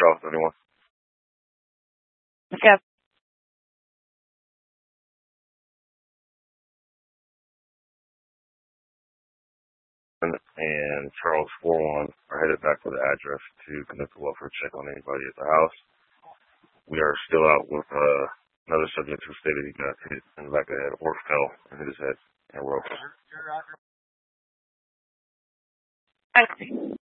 Charles, anyone? Yep. And Charles 41 are headed back to the address to conduct a welfare check on anybody at the house. We are still out with another subject who stated he got hit in the back of the head or fell and hit his head and rope. I see.